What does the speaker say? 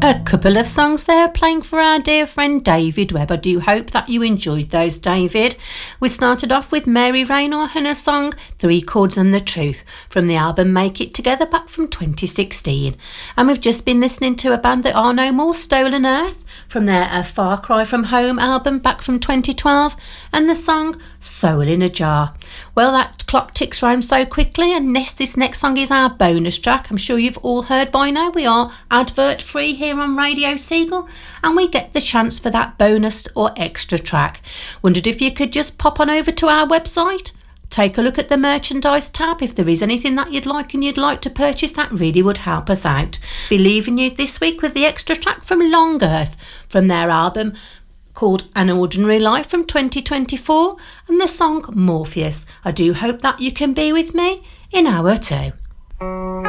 A couple of songs there playing for our dear friend David Webb. I do hope that you enjoyed those, David. We started off with Mary Raynor and her song Three Chords and the Truth from the album Make It Together back from 2016. And we've just been listening to a band that are no more, Stolen Earth, from their A Far Cry From Home album back from 2012, and the song Soul in a Jar. Well, that clock ticks round so quickly, and this next song is our bonus track. I'm sure you've all heard by now we are advert free here on Radio Seagull, and we get the chance for that bonus or extra track. Wondered if you could just pop on over to our website, take a look at the merchandise tab. If there is anything that you'd like to purchase, that really would help us out. Be leaving you this week with the extra track from Long Earth from their album called An Ordinary Life from 2024, and the song Morpheus. I do hour that you can be with me in hour 2.